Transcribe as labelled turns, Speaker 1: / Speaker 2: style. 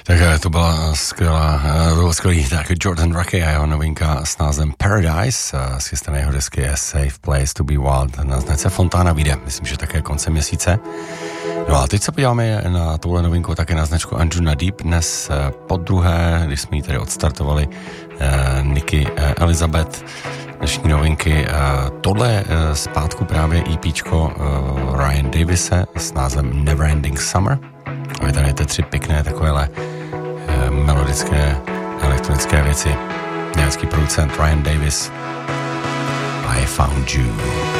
Speaker 1: Tak to byla skvělý tak Jordan Rucky a jeho novinka s názvem Paradise. Z chystané jeho desky je Safe Place to be Wild. Na značce Fontana vyjde, myslím, že také koncem měsíce. No a teď se podíváme na touhle novinku také na značku Anjuna Deep. Dnes podruhé, když jsme ji tady odstartovali, Nicky Elizabeth, dnešní novinky. Tohle je zpátku právě EPčko Ryan Davise s názvem Neverending Summer. A vy tady máte 3 pěkné takovéhle melodické elektronické věci. Německý producent Ryan Davis. I Found You.